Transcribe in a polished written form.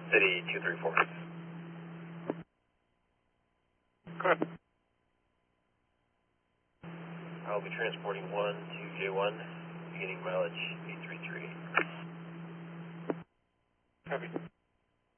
City 234. Go ahead. I'll be transporting 1 to J1, beginning mileage 833. Copy.